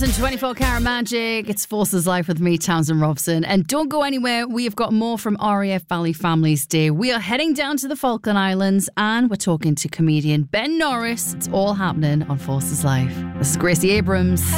Robson, 24 Karat Magic. It's Forces Life with me, Townsend Robson. And don't go anywhere. We have got more from RAF Valley Families Day. We are heading down to the Falkland Islands and we're talking to comedian Ben Norris. It's all happening on Forces Life. This is Gracie Abrams.